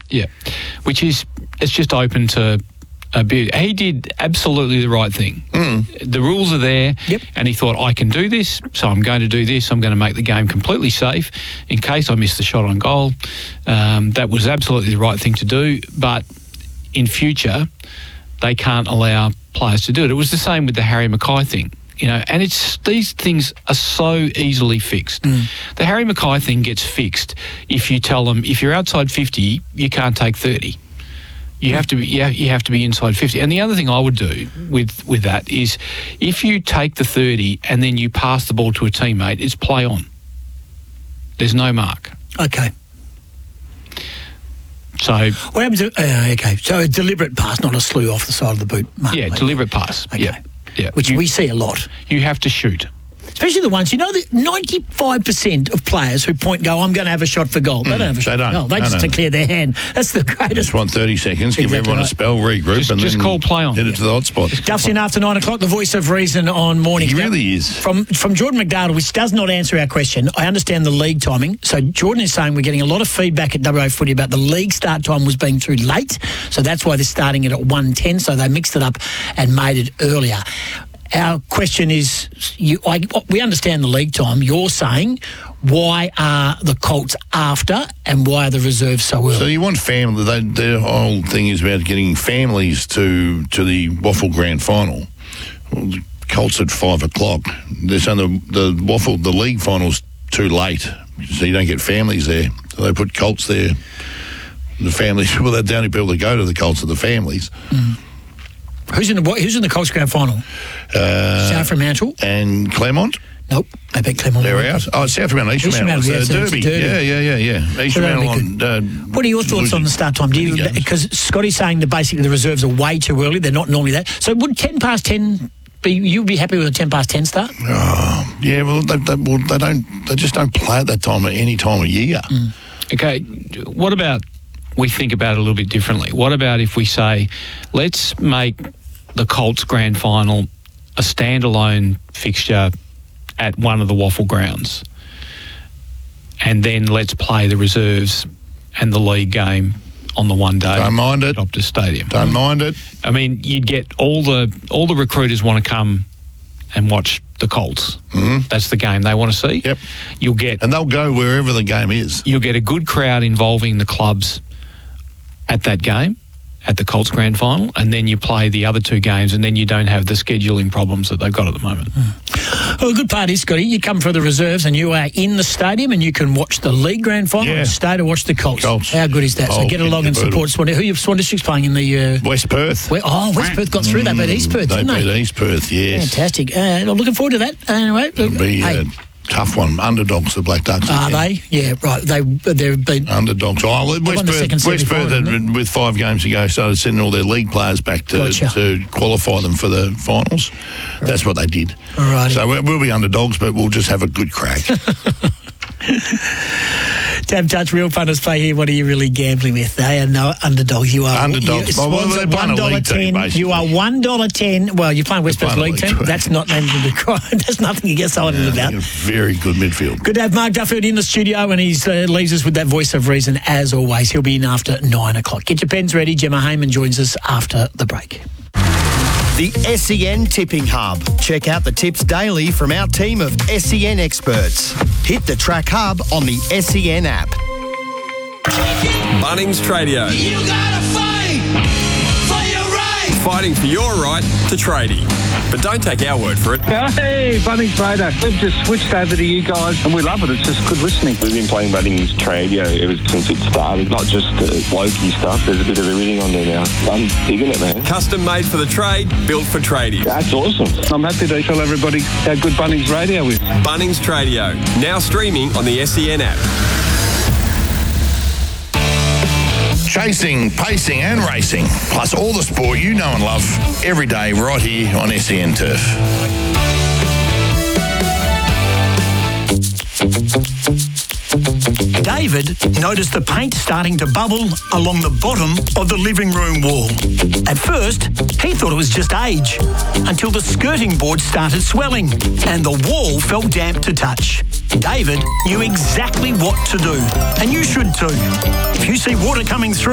Yeah, it's just open to abuse. He did absolutely the right thing. The rules are there, and he thought, I can do this, so I'm going to do this. I'm going to make the game completely safe in case I miss the shot on goal. That was absolutely the right thing to do, but in future, they can't allow players to do it. It was the same with the Harry Mackay thing. And these things are so easily fixed. The Harry Mackay thing gets fixed if you tell them, if you're outside 50, you can't take 30. You have to be inside 50. And the other thing I would do with that is, if you take the 30 and then you pass the ball to a teammate, it's play on. There's no mark. Okay. So what happens? Okay, so a deliberate pass, not a slew off the side of the boot. Yeah, deliberate pass. Okay. Yeah. Which we see a lot. You have to shoot. Especially the ones, that 95% of players who point go, I'm going to have a shot for goal. They don't have a shot for goal. They just declare their hand. That's the greatest. Just want 30 seconds, give everyone a spell, regroup, and just then call play on. Hit it to the hot spot. Duff's in after 9 o'clock, the voice of reason on Morning. He really is. From Jordan McDardle, which does not answer our question. I understand the league timing. So Jordan is saying we're getting a lot of feedback at WA Footy about the league start time was being too late. So that's why they're starting it at 1:10. So they mixed it up and made it earlier. Our question is, we understand the league time. You're saying, why are the Colts after and why are the reserves so early? So you want family. Their whole thing is about getting families to the Waffle Grand Final. Well, the Colts at 5 o'clock. They're saying the league final's too late, so you don't get families there. So they put Colts there. The families, well, they're the only people that go to the Colts are the families. Who's in the Colts Grand Final? South Fremantle and Claremont. Nope, I bet Claremont. They're out. Oh, South Fremantle, East Fremantle. Derby. Yeah. East Fremantle. What are your thoughts on the start time? Because Scotty's saying that basically the reserves are way too early. They're not normally that. So would 10 past 10 be? You'd be happy with a 10 past 10 start? Oh, yeah. Well, they just don't play at that time at any time of year. Okay. What about? We think about it a little bit differently. What about if we say, let's make the Colts Grand Final a standalone fixture at one of the Waffle grounds, and then let's play the reserves and the league game on the one day. Don't mind it. At Optus Stadium. Don't mind it. I mean, you'd get all the recruiters want to come and watch the Colts. That's the game they want to see. Yep. And they'll go wherever the game is. You'll get a good crowd involving the clubs at that game, at the Colts Grand Final, and then you play the other two games, and then you don't have the scheduling problems that they've got at the moment. Well, the good part is, Scotty, you come for the reserves and you are in the stadium and you can watch the League Grand Final and stay to watch the Colts. How good is that? So get along and support Swan. Who are Swan District's playing in the... West Perth. West Perth got through. They beat East Perth, didn't they? They beat East Perth, yes. Fantastic. Looking forward to that. Anyway, it'll be tough one. Underdogs, the Black Ducks. Are they? Yeah, right. They've been... Underdogs. West Perth, with 5 games to go, started sending all their league players back to qualify them for the finals. Right. That's what they did. All right. So we'll be underdogs, but we'll just have a good crack. Tab Touch, Real Punters Play here. What are you really gambling with? They are no underdogs. You are underdogs. Swans at $1.10. You are $1.10. Well, you're playing West Perth League team. That's not that's nothing you get excited about. Very good midfield. Good to have Mark Duffield in the studio, and he leaves us with that voice of reason as always. He'll be in after 9 o'clock. Get your pens ready. Gemma Hayman joins us after the break. The SEN Tipping Hub. Check out the tips daily from our team of SEN experts. Hit the Track Hub on the SEN app. Bunnings Tradio. You gotta fight for your right. Fighting for your right to tradie. But don't take our word for it. Hey, Bunnings Trader. We've just switched over to you guys and we love it. It's just good listening. We've been playing Bunnings Tradio ever since it started. Not just blokey stuff. There's a bit of everything on there now. I'm digging it, man. Custom made for the trade, built for tradies. That's awesome. I'm happy to tell everybody how good Bunnings Radio is. Bunnings Tradio. Now streaming on the SEN app. Chasing, pacing and racing, plus all the sport you know and love every day right here on SEN Turf. David noticed the paint starting to bubble along the bottom of the living room wall. At first, he thought it was just age, until the skirting board started swelling and the wall felt damp to touch. David knew exactly what to do, and you should too. If you see water coming through,